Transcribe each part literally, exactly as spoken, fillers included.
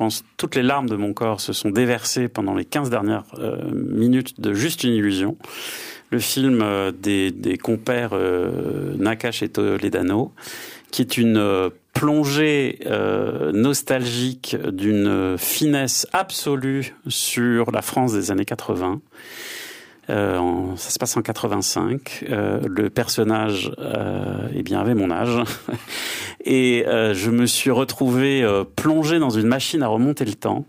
pense, toutes les larmes de mon corps se sont déversées pendant les quinze dernières euh, minutes de Juste une illusion. Le film euh, des, des compères euh, Nakache et Toledano, qui est une euh, plongée euh, nostalgique d'une finesse absolue sur la France des années quatre-vingts. Euh, en, ça se passe en quatre-vingt-cinq. Euh, le personnage, euh, eh bien, avait mon âge, et euh, je me suis retrouvé euh, plongé dans une machine à remonter le temps.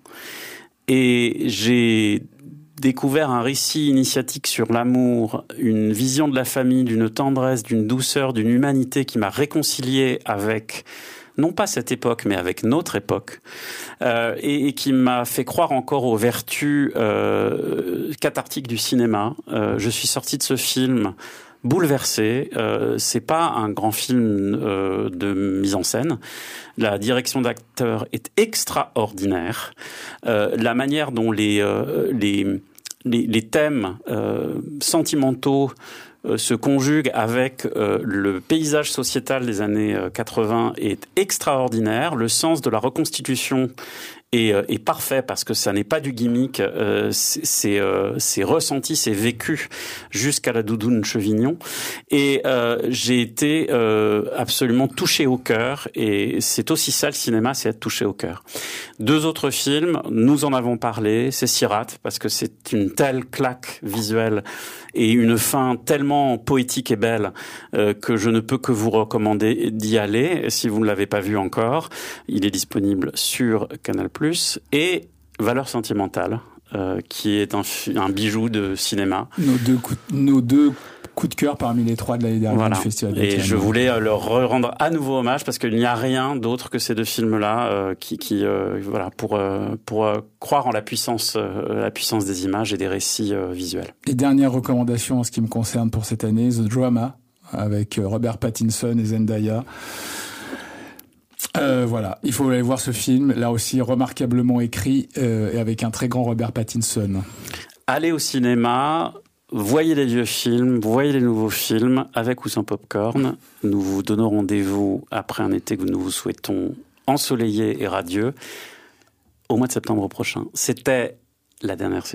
Et j'ai découvert un récit initiatique sur l'amour, une vision de la famille, d'une tendresse, d'une douceur, d'une humanité qui m'a réconcilié avec, non pas cette époque, mais avec notre époque, euh, et, et qui m'a fait croire encore aux vertus euh, cathartiques du cinéma. Euh, je suis sorti de ce film bouleversé. Euh, c'est pas un grand film euh, de mise en scène. La direction d'acteur est extraordinaire. Euh, la manière dont les euh, les les, les thèmes euh, sentimentaux euh, se conjuguent avec euh, le paysage sociétal des années euh, quatre-vingts est extraordinaire. Le sens de la reconstitution est, est parfait parce que ça n'est pas du gimmick, euh, c'est, c'est, euh, c'est ressenti, c'est vécu jusqu'à la doudoune Chevignon. Et euh, j'ai été euh, absolument touché au cœur, et c'est aussi ça le cinéma, c'est être touché au cœur. Deux autres films, nous en avons parlé, c'est Sirat, parce que c'est une telle claque visuelle et une fin tellement poétique et belle euh, que je ne peux que vous recommander d'y aller si vous ne l'avez pas vu encore. Il est disponible sur Canal plus, et Valeurs sentimentales, euh, qui est un, un bijou de cinéma. Nos deux coups, nos deux coups de cœur parmi les trois de l'année dernière, voilà. du Festival de Et Cannes. je voulais leur rendre à nouveau hommage parce qu'il n'y a rien d'autre que ces deux films-là euh, qui, qui euh, voilà, pour euh, pour euh, croire en la puissance, euh, la puissance des images et des récits euh, visuels. Et dernière recommandation en ce qui me concerne pour cette année, The Drama, avec Robert Pattinson et Zendaya. Euh, voilà, il faut aller voir ce film, là aussi remarquablement écrit euh, et avec un très grand Robert Pattinson. Allez au cinéma, voyez les vieux films, voyez les nouveaux films, avec ou sans popcorn. Nous vous donnons rendez-vous après un été que nous vous souhaitons ensoleillé et radieux au mois de septembre prochain. C'était la dernière séquence.